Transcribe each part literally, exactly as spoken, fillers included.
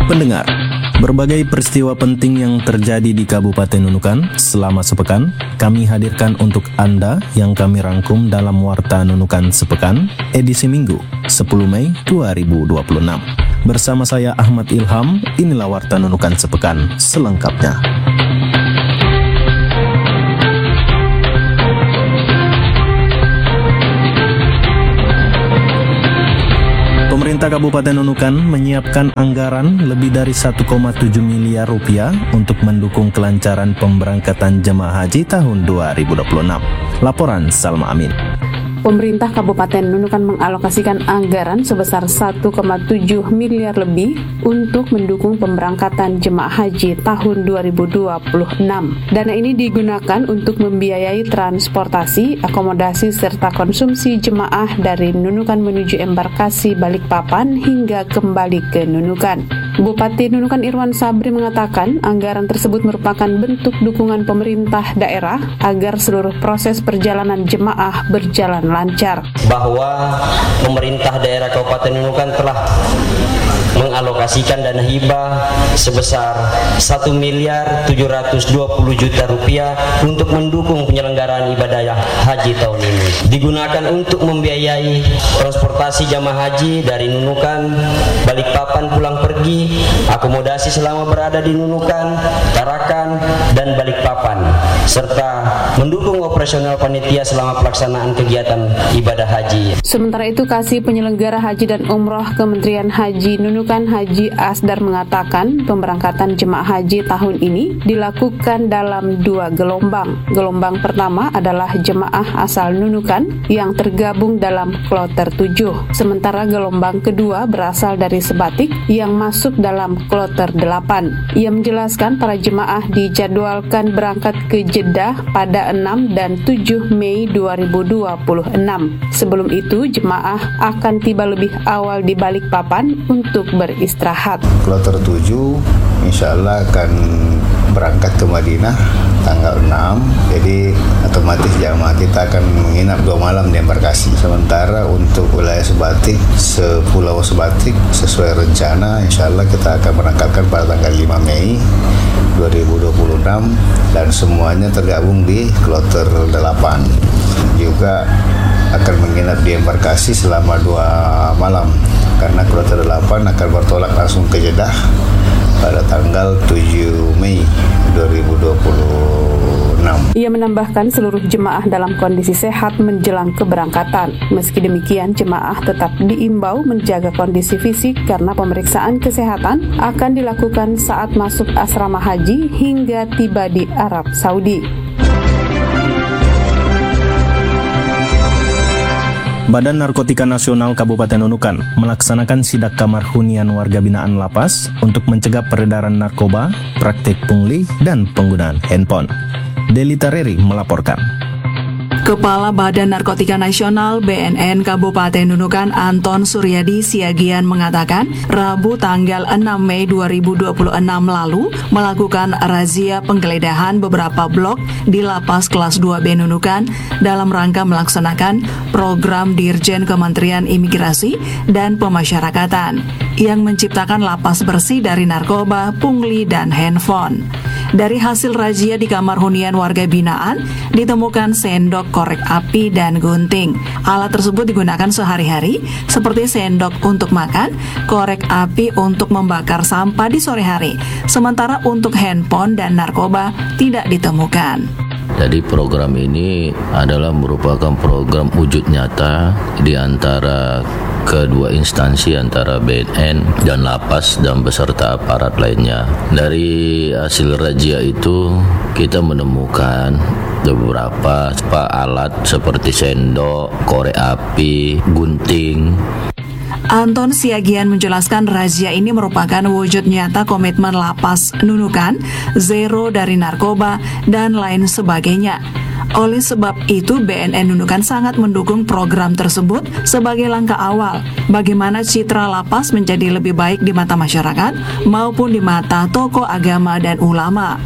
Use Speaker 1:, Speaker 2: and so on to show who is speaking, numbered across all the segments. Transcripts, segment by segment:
Speaker 1: Pendengar, berbagai peristiwa penting yang terjadi di Kabupaten Nunukan selama sepekan kami hadirkan untuk Anda yang kami rangkum dalam Warta Nunukan Sepekan edisi Minggu sepuluh Mei dua ribu dua puluh enam. Bersama saya Ahmad Ilham, inilah Warta Nunukan Sepekan selengkapnya. Pemerintah Kabupaten Nunukan menyiapkan anggaran lebih dari satu koma tujuh miliar rupiah untuk mendukung kelancaran pemberangkatan jemaah haji tahun dua ribu dua puluh enam. Laporan Salma Amin.
Speaker 2: Pemerintah Kabupaten Nunukan mengalokasikan anggaran sebesar satu koma tujuh miliar lebih untuk mendukung pemberangkatan jemaah haji tahun dua ribu dua puluh enam. Dana ini digunakan untuk membiayai transportasi, akomodasi, serta konsumsi jemaah dari Nunukan menuju embarkasi Balikpapan hingga kembali ke Nunukan. Bupati Nunukan Irwan Sabri mengatakan anggaran tersebut merupakan bentuk dukungan pemerintah daerah agar seluruh proses perjalanan jemaah berjalan lancar.
Speaker 3: Bahwa pemerintah daerah Kabupaten Nunukan telah mengalokasikan dana hibah sebesar satu miliar tujuh ratus dua puluh juta rupiah untuk mendukung penyelenggaraan ibadah haji tahun ini. Digunakan untuk membiayai transportasi jamaah haji dari Nunukan, Balikpapan pulang pergi, akomodasi selama berada di Nunukan, Tarakan, dan Balikpapan, serta mendukung operasional panitia selama pelaksanaan kegiatan ibadah haji.
Speaker 2: Sementara itu, Kasih Penyelenggara Haji dan Umroh Kementerian Haji Nunukan Haji Asdar mengatakan pemberangkatan jemaah haji tahun ini dilakukan dalam dua gelombang. Gelombang pertama adalah jemaah asal Nunukan yang tergabung dalam kloter tujuh. Sementara gelombang kedua berasal dari Sebatik yang masuk dalam kloter delapan. Ia menjelaskan para jemaah dijadwalkan berangkat ke Jeddah pada enam dan tujuh Mei dua ribu dua puluh enam. Sebelum itu, jemaah akan tiba lebih awal di Balikpapan untuk beristirahat.
Speaker 4: Kloter tujuh insya Allah akan berangkat ke Madinah tanggal enam, jadi otomatis jamaah kita akan menginap dua malam di embarkasi. Sementara untuk wilayah Sebatik, sepulau Sebatik sesuai rencana insya Allah kita akan berangkatkan pada tanggal lima Mei dua ribu dua puluh enam dan semuanya tergabung di kloter delapan. Juga akan menginap di embarkasi selama dua malam karena kloter delapan akan bertolak langsung ke Jeddah pada tanggal tujuh Mei dua ribu dua puluh enam.
Speaker 2: Ia menambahkan seluruh jemaah dalam kondisi sehat menjelang keberangkatan. Meski demikian, jemaah tetap diimbau menjaga kondisi fisik karena pemeriksaan kesehatan akan dilakukan saat masuk asrama haji hingga tiba di Arab Saudi.
Speaker 1: Badan Narkotika Nasional Kabupaten Nunukan melaksanakan sidak kamar hunian warga binaan lapas untuk mencegah peredaran narkoba, praktik pungli, dan penggunaan handphone. Delita Reri melaporkan.
Speaker 5: Kepala Badan Narkotika Nasional B N N Kabupaten Nunukan Anton Suryadi Siagian mengatakan Rabu tanggal enam Mei dua ribu dua puluh enam lalu melakukan razia penggeledahan beberapa blok di Lapas Kelas dua B Nunukan dalam rangka melaksanakan program Dirjen Kementerian Imigrasi dan Pemasyarakatan yang menciptakan lapas bersih dari narkoba, pungli, dan handphone. Dari hasil razia di kamar hunian warga binaan ditemukan sendok, korek api, dan gunting. Alat tersebut digunakan sehari-hari seperti sendok untuk makan, korek api untuk membakar sampah di sore hari. Sementara untuk handphone dan narkoba tidak ditemukan.
Speaker 6: Jadi program ini adalah merupakan program wujud nyata di antara kedua instansi antara B N N dan lapas dan beserta aparat lainnya. Dari hasil razia itu kita menemukan beberapa alat seperti sendok, korek api, gunting.
Speaker 5: Anton Siagian menjelaskan razia ini merupakan wujud nyata komitmen Lapas Nunukan, zero dari narkoba, dan lain sebagainya. Oleh sebab itu, B N N Nunukan sangat mendukung program tersebut sebagai langkah awal bagaimana citra lapas menjadi lebih baik di mata masyarakat maupun di mata tokoh agama dan ulama.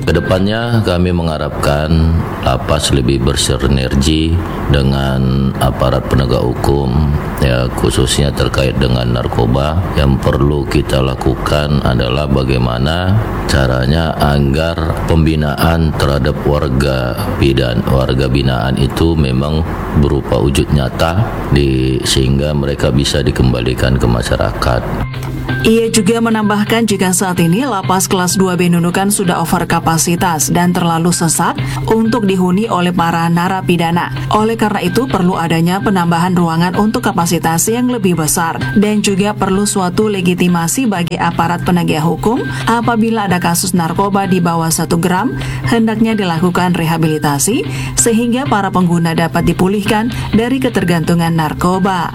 Speaker 6: Kedepannya kami mengharapkan lapas lebih bersinergi dengan aparat penegak hukum, ya khususnya terkait dengan narkoba. Yang perlu kita lakukan adalah bagaimana caranya agar pembinaan terhadap warga bidan, warga binaan itu memang berupa wujud nyata di, sehingga mereka bisa dikembalikan ke masyarakat.
Speaker 5: Ia juga menambahkan jika saat ini lapas kelas dua B Nunukan sudah over kapasitas dan terlalu sesat untuk dihuni oleh para narapidana. Oleh karena itu perlu adanya penambahan ruangan untuk kapasitas yang lebih besar dan juga perlu suatu legitimasi bagi aparat penegak hukum apabila ada kasus narkoba di bawah satu gram, hendaknya dilakukan rehabilitasi sehingga para pengguna dapat dipulihkan dari ketergantungan narkoba.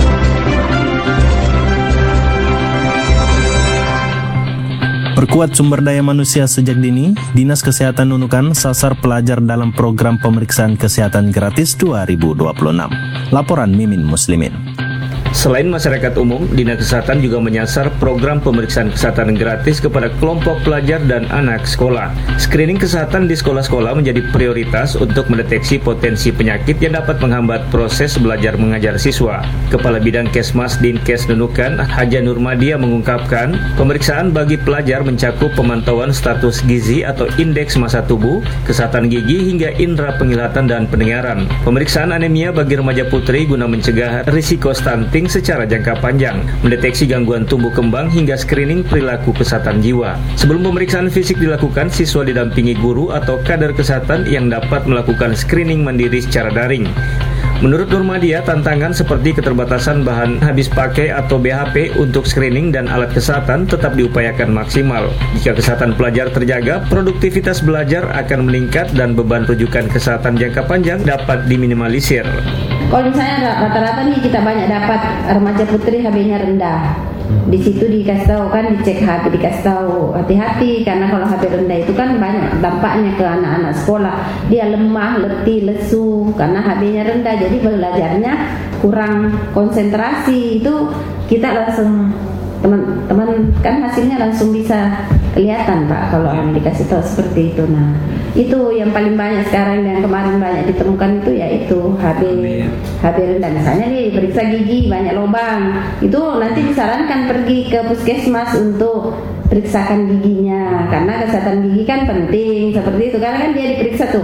Speaker 1: Perkuat sumber daya manusia sejak dini, Dinas Kesehatan Nunukan sasar pelajar dalam program pemeriksaan kesehatan gratis dua ribu dua puluh enam. Laporan Mimin Muslimin.
Speaker 7: Selain masyarakat umum, Dinas Kesehatan juga menyasar program pemeriksaan kesehatan gratis kepada kelompok pelajar dan anak sekolah. Screening kesehatan di sekolah-sekolah menjadi prioritas untuk mendeteksi potensi penyakit yang dapat menghambat proses belajar mengajar siswa. Kepala Bidang Kesmas Dinkes Nunukan, Haja Nurmadia mengungkapkan, pemeriksaan bagi pelajar mencakup pemantauan status gizi atau indeks massa tubuh, kesehatan gigi hingga indera penglihatan dan pendengaran. Pemeriksaan anemia bagi remaja putri guna mencegah risiko stunting secara jangka panjang, mendeteksi gangguan tumbuh kembang hingga screening perilaku kesehatan jiwa. Sebelum pemeriksaan fisik dilakukan, siswa didampingi guru atau kader kesehatan yang dapat melakukan screening mandiri secara daring. Menurut Nurmadia, tantangan seperti keterbatasan bahan habis pakai atau B H P untuk screening dan alat kesehatan tetap diupayakan maksimal. Jika kesehatan pelajar terjaga, produktivitas belajar akan meningkat dan beban rujukan kesehatan jangka panjang dapat diminimalisir.
Speaker 8: Kalau misalnya rata-rata nih kita banyak dapat remaja putri H B-nya rendah, di situ dikasih tahu kan, dicek H B, dikasih tahu hati-hati karena kalau H B rendah itu kan banyak dampaknya ke anak-anak sekolah. Dia lemah, letih, lesu karena H B-nya rendah, jadi belajarnya kurang konsentrasi. Itu kita langsung teman-teman kan hasilnya langsung bisa kelihatan Pak kalau yang dikasih tahu seperti itu. Nah itu yang paling banyak sekarang yang kemarin banyak ditemukan itu yaitu H B H B rendah. Misalnya nih periksa gigi banyak lubang, itu nanti disarankan pergi ke puskesmas untuk periksakan giginya karena kesehatan gigi kan penting seperti itu, karena kan dia diperiksa tuh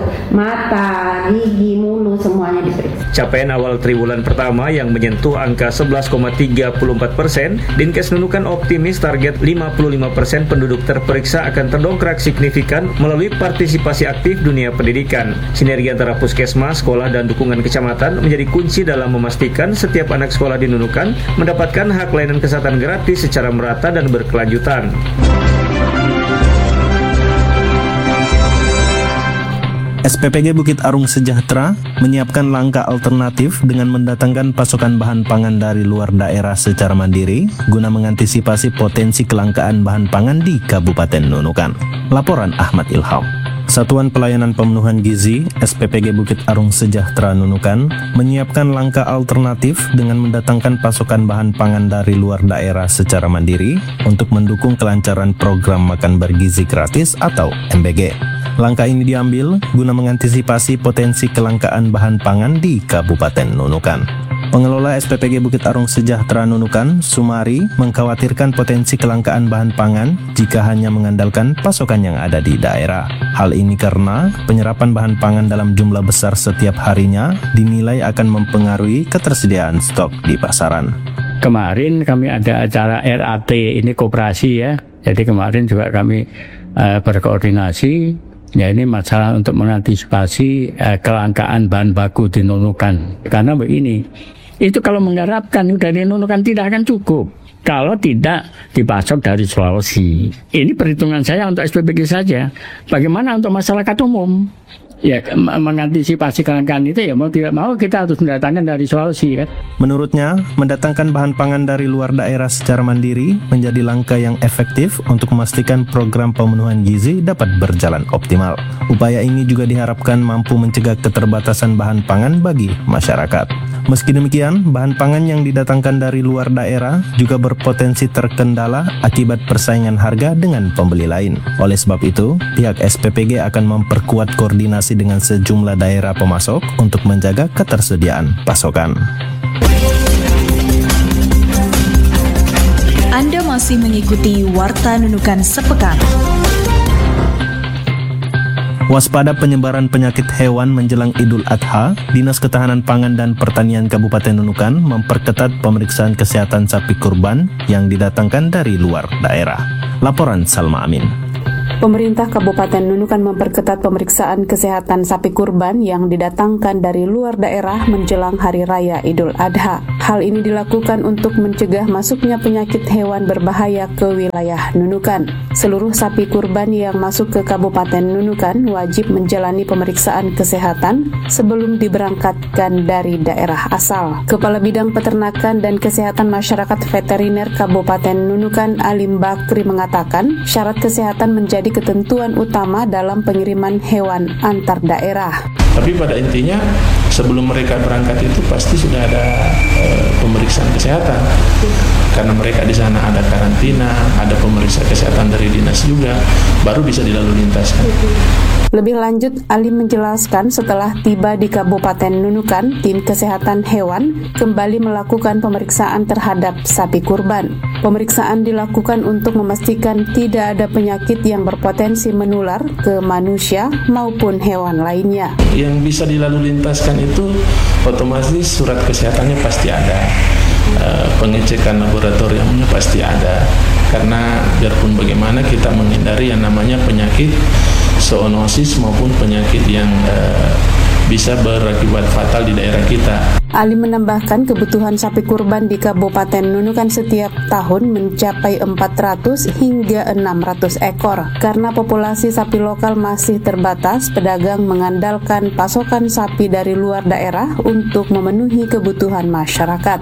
Speaker 8: mata, gigi, mulut semuanya diperiksa.
Speaker 7: Capaian awal triwulan pertama yang menyentuh angka sebelas koma tiga empat persen, Dinkes Nunukan optimis target lima puluh lima persen penduduk terperiksa akan terdongkrak signifikan melalui partisipasi aktif dunia pendidikan. Sinergi antara puskesmas, sekolah, dan dukungan kecamatan menjadi kunci dalam memastikan setiap anak sekolah di Nunukan mendapatkan hak layanan kesehatan gratis secara merata dan berkelanjutan.
Speaker 1: S P P G Bukit Arung Sejahtera menyiapkan langkah alternatif dengan mendatangkan pasokan bahan pangan dari luar daerah secara mandiri guna mengantisipasi potensi kelangkaan bahan pangan di Kabupaten Nunukan. Laporan Ahmad Ilham. Satuan Pelayanan Pemenuhan Gizi S P P G Bukit Arung Sejahtera Nunukan menyiapkan langkah alternatif dengan mendatangkan pasokan bahan pangan dari luar daerah secara mandiri untuk mendukung kelancaran program makan bergizi gratis atau M B G. Langkah ini diambil guna mengantisipasi potensi kelangkaan bahan pangan di Kabupaten Nunukan. Pengelola S P P G Bukit Arung Sejahtera Nunukan, Sumari, mengkhawatirkan potensi kelangkaan bahan pangan jika hanya mengandalkan pasokan yang ada di daerah. Hal ini karena penyerapan bahan pangan dalam jumlah besar setiap harinya dinilai akan mempengaruhi ketersediaan stok di pasaran.
Speaker 9: Kemarin kami ada acara R A T, ini koperasi ya. Jadi kemarin juga kami uh, berkoordinasi. Ya ini masalah untuk mengantisipasi eh, kelangkaan bahan baku di Nunukan. Karena begini, itu kalau mengharapkan dari Nunukan tidak akan cukup kalau tidak dipasok dari Sulawesi. Ini perhitungan saya untuk S P P G saja. Bagaimana untuk masyarakat umum? Ya mengantisipasi kelangkaan itu ya mau tidak mau kita harus mendatangkan dari Sulawesi kan.
Speaker 1: Menurutnya, mendatangkan bahan pangan dari luar daerah secara mandiri menjadi langkah yang efektif untuk memastikan program pemenuhan gizi dapat berjalan optimal. Upaya ini juga diharapkan mampu mencegah keterbatasan bahan pangan bagi masyarakat. Meski demikian, bahan pangan yang didatangkan dari luar daerah juga berpotensi terkendala akibat persaingan harga dengan pembeli lain. Oleh sebab itu, pihak S P P G akan memperkuat koordinasi dengan sejumlah daerah pemasok untuk menjaga ketersediaan pasokan.
Speaker 5: Anda masih mengikuti Warta Nunukan Sepekan.
Speaker 1: Waspada penyebaran penyakit hewan menjelang Idul Adha, Dinas Ketahanan Pangan dan Pertanian Kabupaten Nunukan memperketat pemeriksaan kesehatan sapi kurban yang didatangkan dari luar daerah. Laporan Salma Amin.
Speaker 2: Pemerintah Kabupaten Nunukan memperketat pemeriksaan kesehatan sapi kurban yang didatangkan dari luar daerah menjelang Hari Raya Idul Adha. Hal ini dilakukan untuk mencegah masuknya penyakit hewan berbahaya ke wilayah Nunukan. Seluruh sapi kurban yang masuk ke Kabupaten Nunukan wajib menjalani pemeriksaan kesehatan sebelum diberangkatkan dari daerah asal. Kepala Bidang Peternakan dan Kesehatan Masyarakat Veteriner Kabupaten Nunukan Alim Bakri mengatakan syarat kesehatan menjadi ketentuan utama dalam pengiriman hewan antar daerah.
Speaker 10: Tapi pada intinya sebelum mereka berangkat itu pasti sudah ada e, pemeriksaan kesehatan. Karena mereka di sana ada karantina, ada pemeriksa kesehatan dari dinas juga, baru bisa dilalu lintaskan.
Speaker 2: Lebih lanjut, Ali menjelaskan setelah tiba di Kabupaten Nunukan, tim kesehatan hewan kembali melakukan pemeriksaan terhadap sapi kurban. Pemeriksaan dilakukan untuk memastikan tidak ada penyakit yang berpotensi menular ke manusia maupun hewan lainnya.
Speaker 10: Yang bisa dilalu lintaskan itu otomatis surat kesehatannya pasti ada. Pengecekan laboratoriumnya pasti ada, karena biarpun bagaimana kita menghindari yang namanya penyakit zoonosis maupun penyakit yang uh, bisa berakibat fatal di daerah kita.
Speaker 2: Ali menambahkan kebutuhan sapi kurban di Kabupaten Nunukan setiap tahun mencapai empat ratus hingga enam ratus ekor. Karena populasi sapi lokal masih terbatas, pedagang mengandalkan pasokan sapi dari luar daerah untuk memenuhi kebutuhan masyarakat.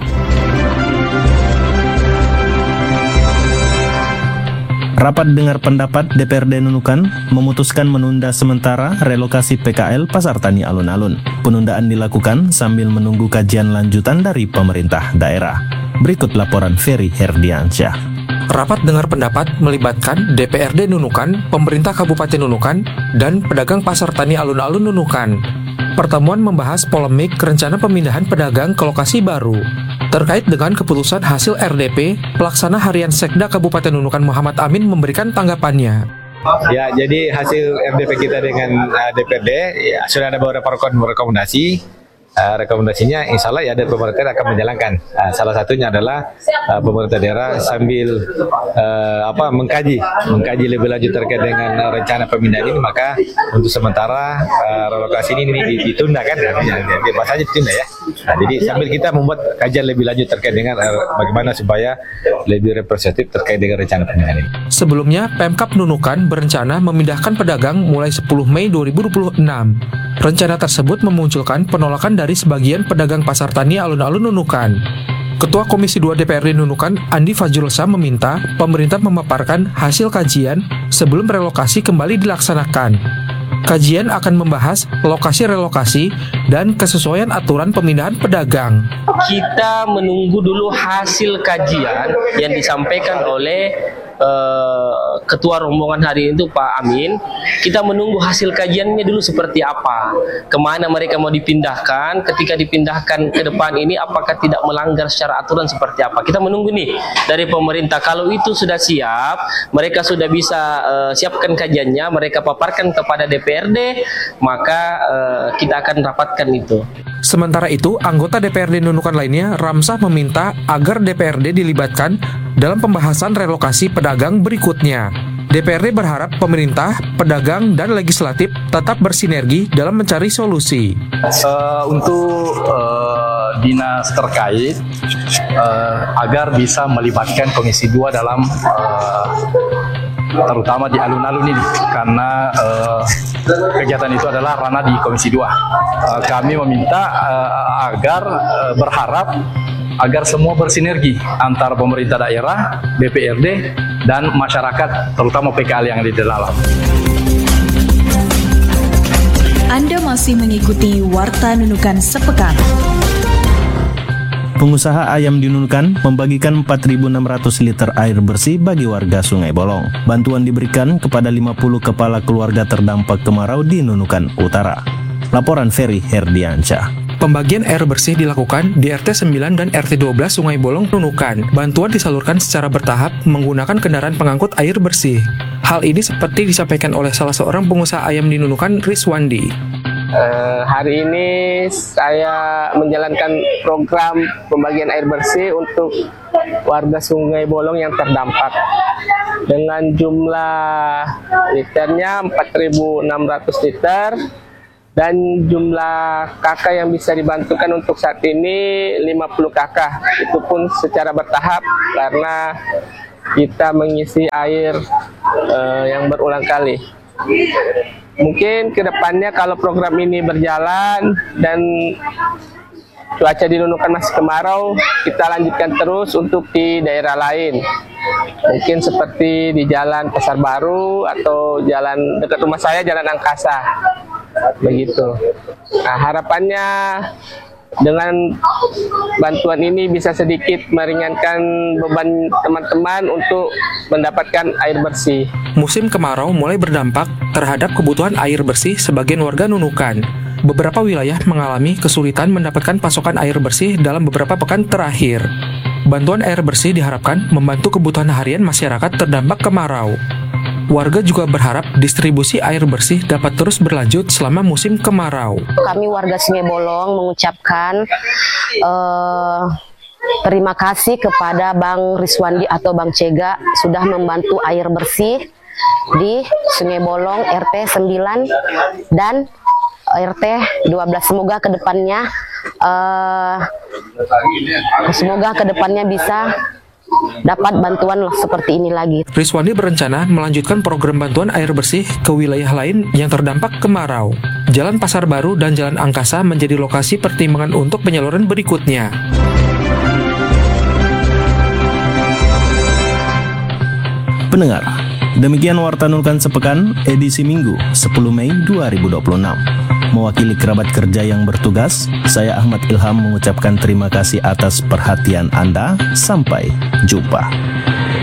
Speaker 1: Rapat dengar pendapat D P R D Nunukan memutuskan menunda sementara relokasi P K L Pasar Tani Alun-Alun. Penundaan dilakukan sambil menunggu kajian lanjutan dari pemerintah daerah. Berikut laporan Ferry Herdiansyah.
Speaker 11: Rapat dengar pendapat melibatkan D P R D Nunukan, pemerintah Kabupaten Nunukan, dan pedagang Pasar Tani Alun-Alun Nunukan. Pertemuan membahas polemik rencana pemindahan pedagang ke lokasi baru terkait dengan keputusan hasil R D P. Pelaksana Harian Sekda Kabupaten Nunukan Muhammad Amin memberikan tanggapannya.
Speaker 12: Ya, jadi hasil R D P kita dengan uh, D P R D ya, sudah ada beberapa rekomendasi. Uh, rekomendasinya insya Allah ya ada pemerintah akan menjalankan. Uh, salah satunya adalah uh, pemerintah daerah sambil uh, apa mengkaji mengkaji lebih lanjut terkait dengan uh, rencana pemindahan ini, maka untuk sementara uh, relokasi ini, ini ditunda kan, bebas saja ditunda ya. Nah, jadi sambil kita membuat kajian lebih lanjut terkait dengan uh, bagaimana supaya lebih representatif terkait dengan rencana pemindahan ini.
Speaker 11: Sebelumnya, Pemkab Nunukan berencana memindahkan pedagang mulai sepuluh Mei dua ribu dua puluh enam. Rencana tersebut memunculkan penolakan dari sebagian pedagang pasar tani alun-alun Nunukan. Ketua Komisi dua D P R D Nunukan, Andi Fajrul Sam, meminta pemerintah memaparkan hasil kajian sebelum relokasi kembali dilaksanakan. Kajian akan membahas lokasi relokasi dan kesesuaian aturan pemindahan pedagang.
Speaker 13: Kita menunggu dulu hasil kajian yang disampaikan oleh uh, Ketua Rombongan hari itu Pak Amin. Kita menunggu hasil kajiannya dulu seperti apa, kemana mereka mau dipindahkan, ketika dipindahkan ke depan ini apakah tidak melanggar secara aturan seperti apa. Kita menunggu nih dari pemerintah. Kalau itu sudah siap, mereka sudah bisa uh, siapkan kajiannya, mereka paparkan kepada D P R D, maka uh, kita akan rapatkan itu.
Speaker 11: Sementara itu, anggota D P R D Nunukan lainnya, Ramsah, meminta agar D P R D dilibatkan dalam pembahasan relokasi pedagang berikutnya. D P R D berharap pemerintah, pedagang, dan legislatif tetap bersinergi dalam mencari solusi.
Speaker 14: Uh, untuk uh, dinas terkait uh, agar bisa melibatkan Komisi dua dalam uh, terutama di alun-alun ini, karena uh, kegiatan itu adalah ranah di Komisi dua. Uh, kami meminta uh, agar uh, berharap agar semua bersinergi antara pemerintah daerah, D P R D, dan masyarakat, terutama P K L yang ada di dalam.
Speaker 5: Anda masih mengikuti Warta Nunukan Sepekan.
Speaker 1: Pengusaha ayam di Nunukan membagikan empat ribu enam ratus liter air bersih bagi warga Sungai Bolong. Bantuan diberikan kepada lima puluh kepala keluarga terdampak kemarau di Nunukan Utara. Laporan Ferry Herdiansyah.
Speaker 11: Pembagian air bersih dilakukan di R T sembilan dan R T dua belas Sungai Bolong, Nunukan. Bantuan disalurkan secara bertahap menggunakan kendaraan pengangkut air bersih. Hal ini seperti disampaikan oleh salah seorang pengusaha ayam di Nunukan, Riswandi.
Speaker 13: Uh, hari ini saya menjalankan program pembagian air bersih untuk warga Sungai Bolong yang terdampak dengan jumlah liternya empat ribu enam ratus liter dan jumlah kakak yang bisa dibantukan untuk saat ini lima puluh kakak. Itu pun secara bertahap karena kita mengisi air uh, yang berulang kali. Mungkin kedepannya kalau program ini berjalan dan cuaca di Nunukan masih kemarau, kita lanjutkan terus untuk di daerah lain. Mungkin seperti di Jalan Pasar Baru atau jalan dekat rumah saya, Jalan Angkasa. Begitu. Nah, harapannya dengan bantuan ini bisa sedikit meringankan beban teman-teman untuk mendapatkan air bersih.
Speaker 11: Musim kemarau mulai berdampak terhadap kebutuhan air bersih sebagian warga Nunukan. Beberapa wilayah mengalami kesulitan mendapatkan pasokan air bersih dalam beberapa pekan terakhir. Bantuan air bersih diharapkan membantu kebutuhan harian masyarakat terdampak kemarau. Warga juga berharap distribusi air bersih dapat terus berlanjut selama musim kemarau.
Speaker 15: Kami warga Sungai Bolong mengucapkan uh, terima kasih kepada Bang Riswandi atau Bang Cega sudah membantu air bersih di Sungai Bolong R T sembilan dan R T dua belas. Semoga kedepannya uh, semoga kedepannya bisa dapat bantuan seperti ini lagi.
Speaker 11: Riswandi berencana melanjutkan program bantuan air bersih ke wilayah lain yang terdampak kemarau. Jalan Pasar Baru dan Jalan Angkasa menjadi lokasi pertimbangan untuk penyaluran berikutnya.
Speaker 1: Pendengar, demikian Warta Nunukan Sepekan edisi Minggu sepuluh Mei dua ribu dua puluh enam. Mewakili kerabat kerja yang bertugas, saya Ahmad Ilham mengucapkan terima kasih atas perhatian Anda. Sampai jumpa.